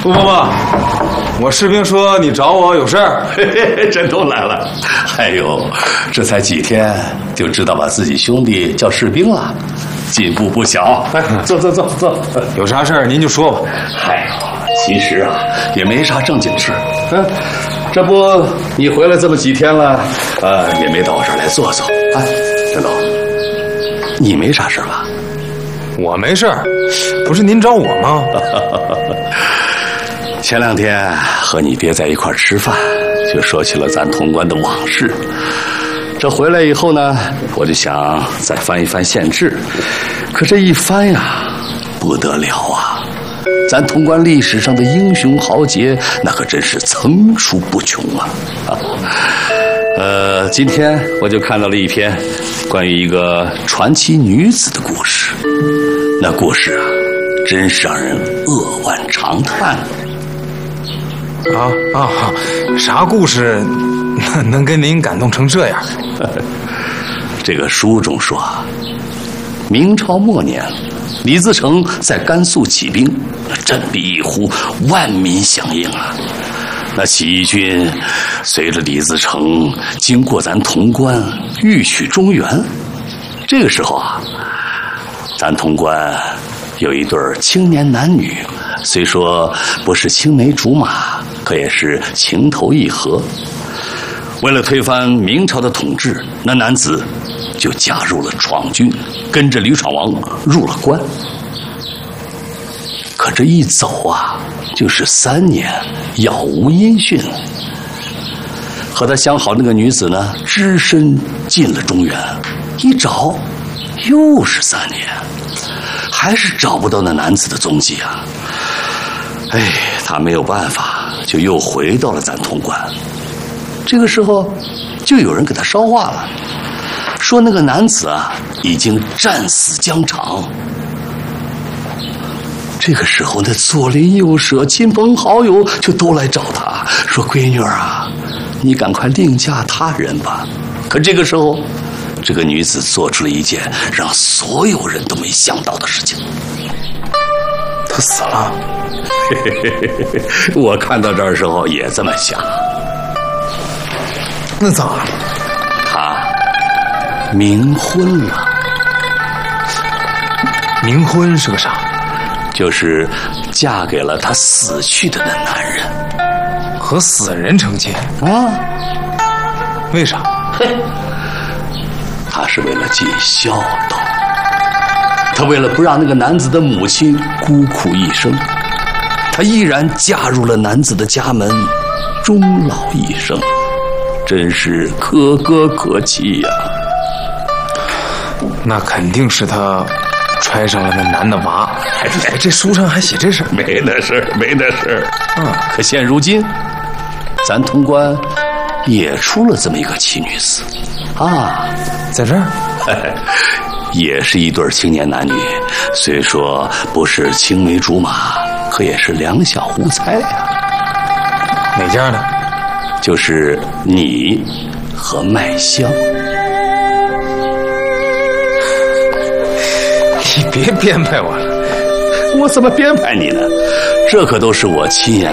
朱伯伯，我士兵说你找我有事儿。 振东来了。哎呦，这才几天就知道把自己兄弟叫士兵了，进步不小。来，坐。 有啥事儿您就说吧。 哎呦，其实啊也没啥正经事。这不你回来这么几天了，也没到我这儿来坐坐。哎，振东，你没啥事吧？ 我没事儿，不是您找我吗？ 前2天和你爹在一块儿吃饭，就说起了咱潼关的往事。这回来以后呢，我就想再翻一翻县志，可这一翻呀，不得了啊！咱潼关历史上的英雄豪杰，那可真是层出不穷啊！今天我就看到了一篇关于一个传奇女子的故事，那故事啊，真是让人扼腕长叹。 啥故事能跟您感动成这样？ 这个书中说，明朝末年，李自成在甘肃起兵，振臂一呼，万民响应啊！那起义军随着李自成经过咱潼关，欲取中原。这个时候啊，咱潼关有一对青年男女，虽说不是青梅竹马，可也是情投意合。为了推翻明朝的统治，那男子就加入了闯军，跟着李闯王入了关。可这一走啊，就是3年，杳无音讯。和他相好那个女子呢，只身进了中原，一找又是3年，还是找不到那男子的踪迹啊！哎，他没有办法，就又回到了咱潼关。这个时候，就有人给他捎话了，说那个男子啊，已经战死疆场。这个时候，那左邻右舍、亲朋好友就都来找他，说：“闺女啊，你赶快另嫁他人吧。”可这个时候，这个女子做出了一件让所有人都没想到的事情， 她死了。 我看到这儿的时候也这么想。 那咋了？ 她冥婚了。 冥婚是个啥？ 就是嫁给了她死去的那男人。 和死人成亲啊？ 为啥？ 他是为了尽孝道，他为了不让那个男子的母亲孤苦一生，他毅然嫁入了男子的家门，终老一生，真是可歌可泣呀！ 那肯定是他揣上了那男的娃。哎，这书上还写这事？ 没那事儿，没那事儿。可现如今，咱潼关也出了这么一个奇女子啊， 在这儿， 也是一对青年男女，虽说不是青梅竹马，可也是两小无猜呀。 哪家的？ 就是你和麦香。 你别编排我了。 我怎么编排你呢？这可都是我亲眼